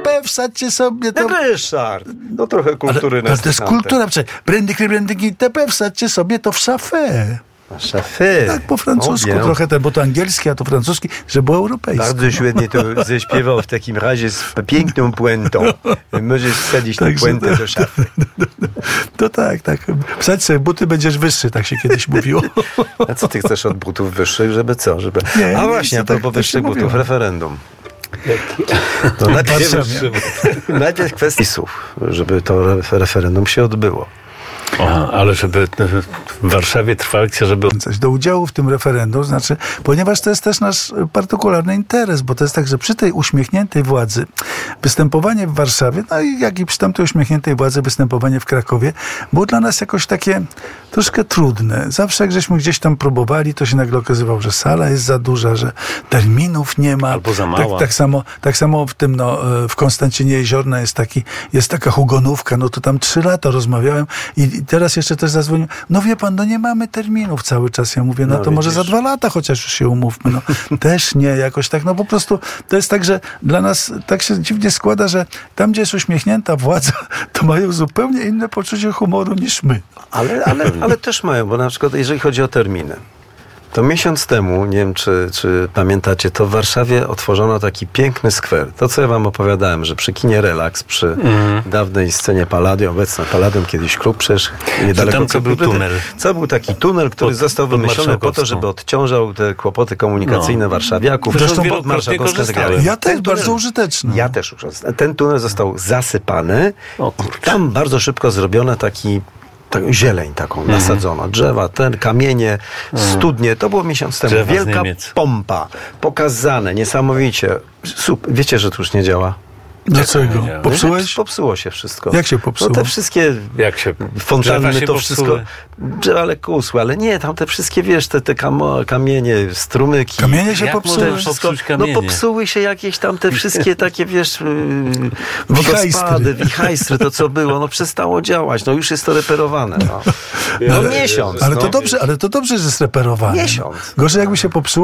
TP, wsadźcie sobie to... Ryszard, no trochę kultury na Ale to jest kultura. Brandy, TP, wsadźcie sobie to w szafę. Szafy. Tak po francusku trochę, bo to angielski, a to francuski, że było europejski. Bardzo świetnie to zaśpiewał w takim razie z piękną puentą. Możesz wsadzić tę puentę do szafy. To tak. Wsadź sobie buty, będziesz wyższy, tak się kiedyś mówiło. A co ty chcesz od butów wyższych, żeby co? A właśnie, a propos wyższych butów, referendum. To najpierw kwestia słów, żeby to referendum się odbyło. Ale żeby w Warszawie trwa akcja, żeby... Do udziału w tym referendum, znaczy, ponieważ to jest też nasz partykularny interes, bo to jest tak, że przy tej uśmiechniętej władzy występowanie w Warszawie, no i jak i przy tamtej uśmiechniętej władzy występowanie w Krakowie, było dla nas jakoś takie troszkę trudne. Zawsze jak żeśmy gdzieś tam próbowali, to się nagle okazywało, że sala jest za duża, że terminów nie ma. Albo za mała. Tak samo w tym, w Konstancinie Jeziorna jest taka hugonówka, no to tam 3 lata rozmawiałem i teraz jeszcze też zadzwonił, no wie pan, no nie mamy terminów cały czas. Ja mówię, no to może za 2 lata chociaż już się umówmy. No, też nie, jakoś tak, no po prostu to jest tak, że dla nas tak się dziwnie składa, że tam, gdzie jest uśmiechnięta władza, to mają zupełnie inne poczucie humoru niż my. Ale też mają, bo na przykład jeżeli chodzi o terminy, to miesiąc temu, nie wiem czy pamiętacie, to w Warszawie otworzono taki piękny skwer. To, co ja wam opowiadałem, że przy kinie Relax, przy dawnej scenie Palladium, obecna Palladium, kiedyś klub przecież niedaleko. Tam co był tunel. Co był taki tunel, który został wymyślony po to, żeby odciążał te kłopoty komunikacyjne warszawiaków. Zresztą pod Marszałkowską. Ja też bardzo użyteczny. Ja też. Ten tunel został zasypany. Tam bardzo szybko zrobiono zieleń taką nasadzono, drzewa, kamienie, studnie. To było miesiąc temu. Drzewa Wielka pompa, pokazane, niesamowicie. Super. Wiecie, że to już nie działa? Dlaczego? Popsułeś? Popsuło się wszystko. Jak się popsuło? No te wszystkie fontanny, to wszystko. Drzewa ale kusły, ale nie, tam te wszystkie, wiesz, te kamienie, strumyki. Kamienie się popsuły? No popsuły się jakieś tam te wszystkie takie, wiesz, wodospady, wichajstry, to co było, no przestało działać, no już jest to reperowane. No miesiąc. Ale to dobrze, że jest reperowane. Miesiąc. Gorzej jakby się popsuło,